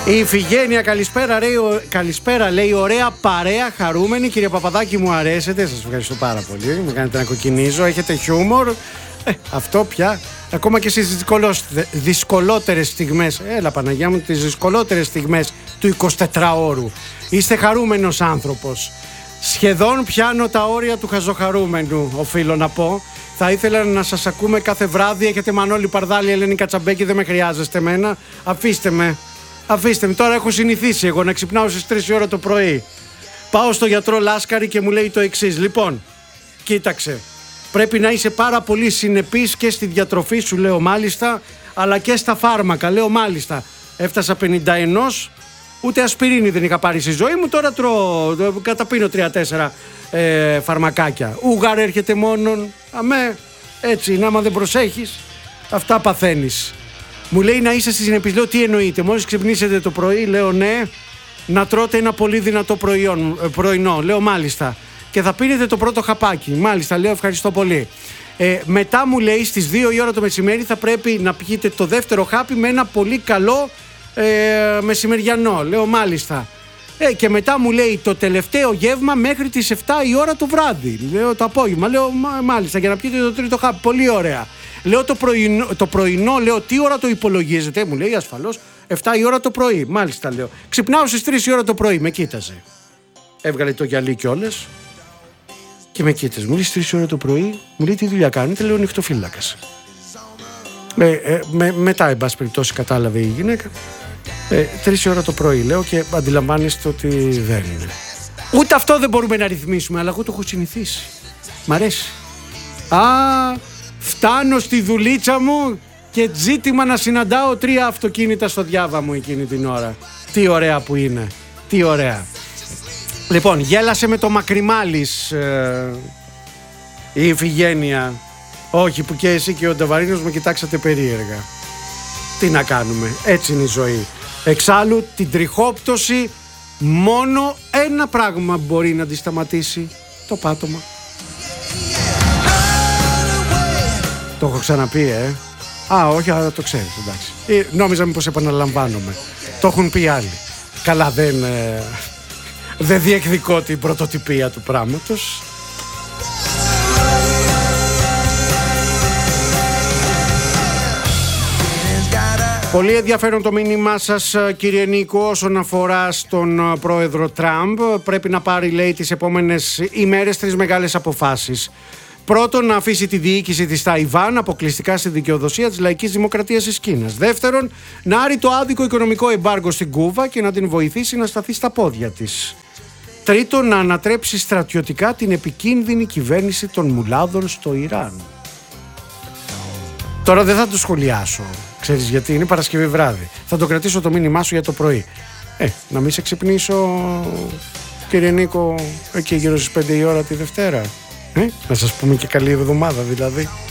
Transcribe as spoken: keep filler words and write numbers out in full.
Η Ιφηγένεια, καλησπέρα, λέει, καλησπέρα, λέει, ωραία παρέα, χαρούμενη. Κύριε Παπαδάκη, μου αρέσετε, σας ευχαριστώ πάρα πολύ. Με κάνετε να κοκκινίζω, έχετε χιούμορ. Ε, αυτό πια, ακόμα και στις δυσκολότερες στιγμές, έλα Παναγιά μου, τις δυσκολότερες στιγμές του εικοσιτετράωρου. Είστε χαρούμενος άνθρωπος. Σχεδόν πιάνω τα όρια του χαζοχαρούμενου, οφείλω να πω. Θα ήθελα να σας ακούμε κάθε βράδυ. Έχετε Μανώλη Παρδάλη, Ελένη Κατσαμπέκη, δεν με χρειάζεστε εμένα. Αφήστε με. Αφήστε με. Τώρα έχω συνηθίσει εγώ να ξυπνάω στις τρεις η ώρα το πρωί. Πάω στο γιατρό Λάσκαρη και μου λέει το εξής. Λοιπόν, κοίταξε. Πρέπει να είσαι πάρα πολύ συνεπής και στη διατροφή σου, λέω μάλιστα, αλλά και στα φάρμακα, λέω μάλιστα. Έφτασα πενήντα ένα, ούτε ασπιρίνη δεν είχα πάρει στη ζωή μου, τώρα τρώω, καταπίνω τρία τέσσερα ε, φαρμακάκια. Ούγαρ έρχεται μόνον, αμέ, έτσι είναι, άμα δεν προσέχεις, αυτά παθαίνεις. Μου λέει να είσαι συνεπής, λέω τι εννοείται, μόλις ξυπνήσετε το πρωί, λέω ναι, να τρώτε ένα πολύ δυνατό προϊόν, πρωινό, λέω μάλιστα. Και θα πίνετε το πρώτο χαπάκι. Μάλιστα, λέω ευχαριστώ πολύ. Ε, μετά μου λέει στις δύο η ώρα το μεσημέρι θα πρέπει να πιείτε το δεύτερο χάπι με ένα πολύ καλό ε, μεσημεριανό. Λέω μάλιστα. Ε, και μετά μου λέει το τελευταίο γεύμα μέχρι τις επτά η ώρα το βράδυ. Λέω το απόγευμα. Λέω μάλιστα για να πιείτε το τρίτο χάπι. Πολύ ωραία. Λέω το πρωινό, το πρωινό, λέω τι ώρα το υπολογίζετε. Μου λέει ασφαλώς επτά η ώρα το πρωί. Μάλιστα λέω. Ξυπνάω στις τρεις η ώρα το πρωί. Με κοίταζε. Έβγαλε το γυαλί κιόλας. Και με κοίτας, μου λέει στις τρεις ώρα το πρωί, μου λέει τι δουλειά κάνετε, λέω νυχτοφύλακας. Ε, ε, με, μετά, εν πάση περιπτώσει, κατάλαβε η γυναίκα. Ε, τρεις ώρα το πρωί, λέω, και αντιλαμβάνεστε ότι δεν είναι. Ούτε αυτό δεν μπορούμε να ρυθμίσουμε, αλλά εγώ το έχω συνηθίσει. Μ' αρέσει. Α, φτάνω στη δουλίτσα μου και ζήτημα να συναντάω τρία αυτοκίνητα στο διάβα μου εκείνη την ώρα. Τι ωραία που είναι. Τι ωραία. Λοιπόν, γέλασε με το Μακριμάλης ε, η Ιφηγένεια. Όχι, που και εσύ και ο Ντεβαρίνος με κοιτάξατε περίεργα. Τι να κάνουμε, έτσι είναι η ζωή. Εξάλλου την τριχόπτωση μόνο ένα πράγμα μπορεί να τη σταματήσει. Το πάτωμα. Το έχω ξαναπεί, ε. Α, όχι, αλλά το ξέρεις, εντάξει. Ε, νόμιζα μήπως επαναλαμβάνομαι. Το έχουν πει άλλοι. Καλά, δεν... Ε, δεν διεκδικώ την πρωτοτυπία του πράγματος. Πολύ ενδιαφέρον το μήνυμά σας, κύριε Νίκο, όσον αφορά στον πρόεδρο Τραμπ. Πρέπει να πάρει, λέει, τις επόμενες ημέρες τρεις μεγάλες αποφάσεις. Πρώτον, να αφήσει τη διοίκηση της Ταϊβάν αποκλειστικά στη δικαιοδοσία της λαϊκής δημοκρατίας της Κίνας. Δεύτερον, να άρει το άδικο οικονομικό εμπάργκο στην Κούβα και να την βοηθήσει να σταθεί στα πόδια της. Τρίτον, να ανατρέψει στρατιωτικά την επικίνδυνη κυβέρνηση των μουλάδων στο Ιράν. Τώρα δεν θα το σχολιάσω, ξέρεις γιατί, είναι Παρασκευή βράδυ. Θα το κρατήσω το μήνυμά σου για το πρωί. Ε, να μην σε ξυπνήσω, κύριε Νίκο, εκεί γύρω στις πέντε η ώρα τη Δευτέρα. Ε, να σας πούμε και καλή εβδομάδα δηλαδή.